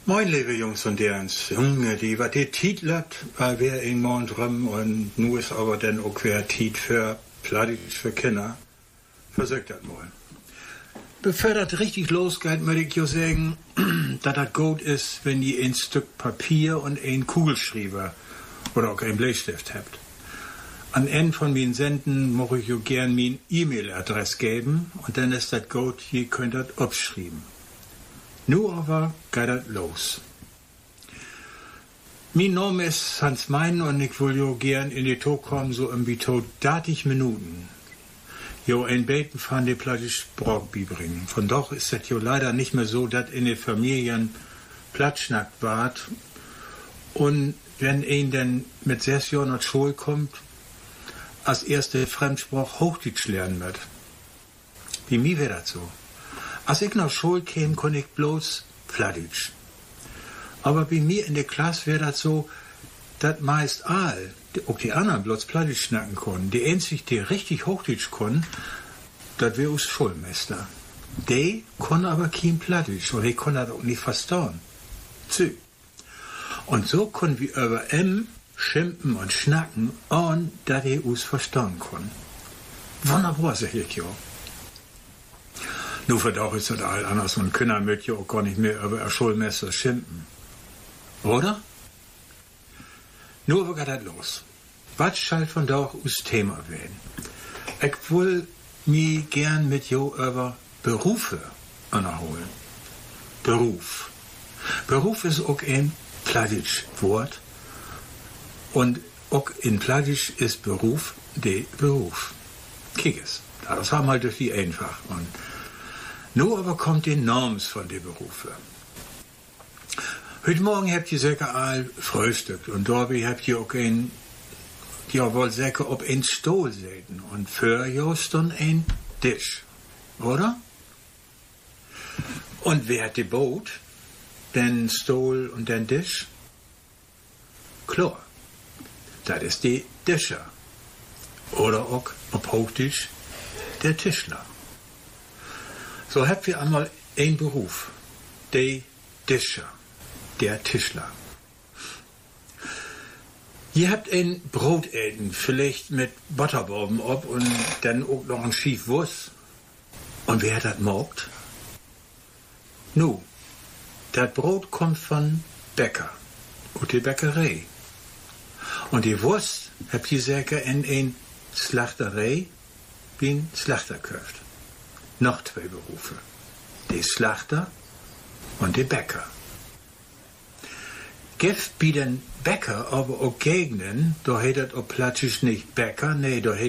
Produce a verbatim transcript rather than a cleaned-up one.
Moin, liebe Jungs und Derns. Junge, die, was die Tiet labt, weil wir in morgen drum und nu ist aber dann auch wer Tiet für Plattdeutsch für Kinder. Versögt das mal. Bevor das richtig losgeht, möchte ich ja sagen, dass das gut ist, wenn ihr ein Stück Papier und ein Kugelschreiber oder auch ein Bleistift habt. An Ende von meinen Senden muss ich jo gern mein E-Mail-Adress geben und dann ist das gut, ihr könnt das abschreiben. Nu aber geht das los. Mein Name ist Hans Mein und ich will jo gern in die Talk kommen, so um wie tot dreißig Minuten. Jo ein Beten von die Plattdeutsch Brauch bringen. Von doch ist das jo leider nicht mehr so, dass in den Familien Plattschnackt ward. Und wenn ein dann mit sechs Jahren nach Schule kommt, als erste Fremdsprache Hochdeutsch lernen wird. Wie mir wäre das so. Als ich nach Schule käme, konnte ich bloß Plattdeutsch. Aber bei mir in der Klasse wäre das so, dass meist all, auch die anderen bloß Plattdeutsch schnacken konnten. Die einzig, die richtig Hochdeutsch konnten, das wäre uns Schulmeister. Die konnten aber kein Plattdeutsch und die konnten das auch nicht verstehen. Zü. Und so konnten wir über M schimpfen und schnacken, und dass die uns verstehen konnten. Wunderbar, sag ich ja. Nur für doch ist das all anders und Kinder möchten ja auch gar nicht mehr über ein Schulmesser schimpfen. Oder? Nur wo geht das los? Was soll von doch uns Thema werden? Ich will mich gern mit jo über Berufe anholen. Beruf. Beruf ist auch ein Plattdeutsch Wort. Und auch in Plattdeutsch ist Beruf der Beruf. Kick es. Das haben halt durch die einfach. Und nur aber kommt die Norms von den Berufen. Heute Morgen habt ihr sicher all Frühstück und dort habt ihr auch ein, ja wohl sicher ob ein Stuhl säten und für just dann ein Tisch, oder? Und wer hat die Boot? Den Stuhl und den Tisch? Klar, das ist die Tischer. Oder auch auf Hochdeutsch der Tischler. So habt ihr einmal einen Beruf, der Tischer, der Tischler. Ihr habt ein Brot eten, vielleicht mit Butterbauben ob und dann auch noch ein Schief Wurst. Und wer hat das mogt? Nu, das Brot kommt von Bäcker und die Bäckerei. Und die Wurst habt ihr sicher in ein Slachterei wie ein Schlachter kauft. Noch zwei Berufe. Die Schlachter und die Bäcker. Gibt bei den Bäcker aber auch Gegenden, da hättet auch Plattdeutsch nicht Bäcker, nee, da